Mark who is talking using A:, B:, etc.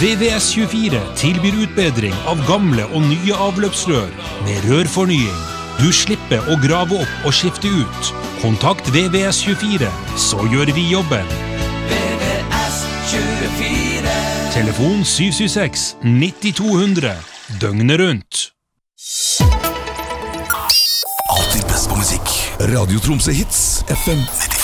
A: VVS24 tilbyr utbedring av gamle og nye avløpsrør med rørfornying. Du slipper å grave opp og skifte ut. Kontakt VVS24, så gjør vi jobben. VVS24. Telefon 776-9200. Døgnet rundt.
B: Alltid best på musikk. Radio Tromsø Hits, FM 95.